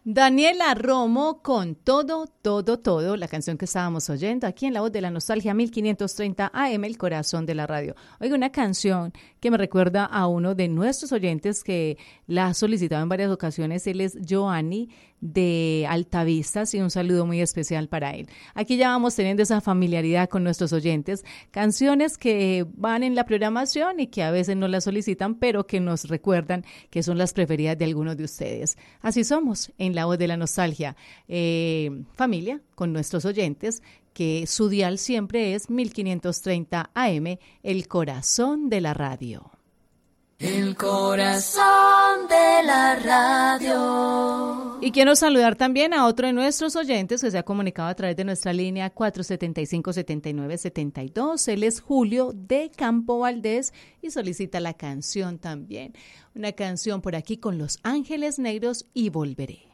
Daniela Romo con Todo, Todo, Todo, la canción que estábamos oyendo aquí en La Voz de la Nostalgia 1530 AM, el corazón de la radio. Oiga, una canción que me recuerda a uno de nuestros oyentes que la ha solicitado en varias ocasiones. Él es Joanny de Altavistas y un saludo muy especial para él. Aquí ya vamos teniendo esa familiaridad con nuestros oyentes, canciones que van en la programación y que a veces no las solicitan, pero que nos recuerdan que son las preferidas de algunos de ustedes. Así somos en La Voz de la Nostalgia, familia con nuestros oyentes, que su dial siempre es 1530 AM, el corazón de la radio. El corazón de la radio. Y quiero saludar también a otro de nuestros oyentes que se ha comunicado a través de nuestra línea 475-7972. Él es Julio de Campo Valdés y solicita la canción también. Una canción por aquí con Los Ángeles Negros y Volveré.